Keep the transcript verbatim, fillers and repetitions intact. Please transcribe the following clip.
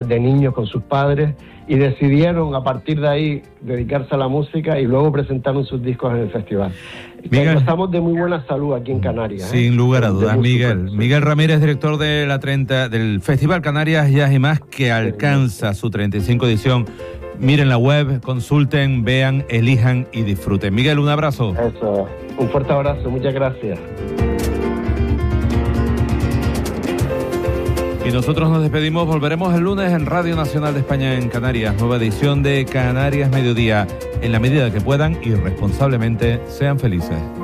de niños con sus padres y decidieron a partir de ahí dedicarse a la música y luego presentaron sus discos en el festival. Miguel, estamos de muy buena salud aquí en Canarias. Sin ¿eh? lugar a de, dudas, de Miguel. super, Miguel Ramírez, director de la treinta del Festival Canarias Jazz y Más, que alcanza su treinta y cinco edición. Miren la web, consulten, vean, elijan y disfruten. Miguel, un abrazo. Eso, un fuerte abrazo, muchas gracias. Y nosotros nos despedimos, volveremos el lunes en Radio Nacional de España en Canarias, nueva edición de Canarias Mediodía. En la medida que puedan y responsablemente, sean felices.